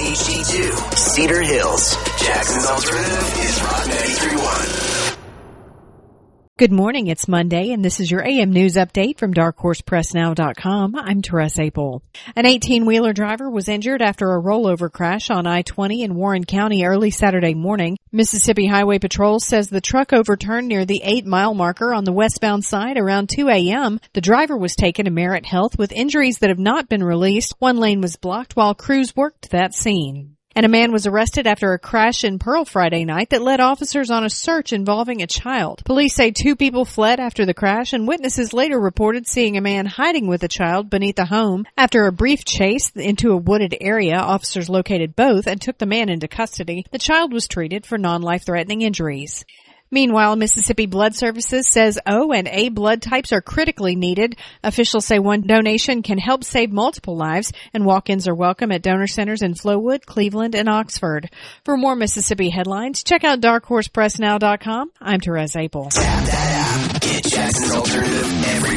HD2, Cedar Hills. Jackson's Alternative is Rock 93.1. Good morning. It's Monday, and this is your AM News Update from DarkHorsePressNow.com. I'm Teresa Apel. An 18-wheeler driver was injured after a rollover crash on I-20 in Warren County early Saturday morning. Mississippi Highway Patrol says the truck overturned near the 8-mile marker on the westbound side around 2 a.m. The driver was taken to Merit Health with injuries that have not been released. One lane was blocked while crews worked that scene. And a man was arrested after a crash in Pearl Friday night that led officers on a search involving a child. Police say 2 people fled after the crash, and witnesses later reported seeing a man hiding with a child beneath a home. After a brief chase into a wooded area, officers located both and took the man into custody. The child was treated for non-life-threatening injuries. Meanwhile, Mississippi Blood Services says O and A blood types are critically needed. Officials say one donation can help save multiple lives, and walk-ins are welcome at donor centers in Flowood, Cleveland, and Oxford. For more Mississippi headlines, check out DarkHorsePressNow.com. I'm Teresa Apel. Tap that app. Get Jackson's Alternative every